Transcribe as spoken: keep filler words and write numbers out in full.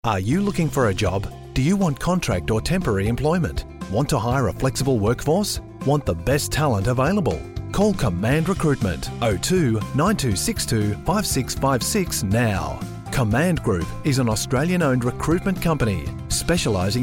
Are you looking for a job? Do you want contract or temporary employment? Want to hire a flexible workforce? Want the best talent available? Call Command Recruitment oh two nine two six two five six five six now. Command Group is an Australian-owned recruitment company specialising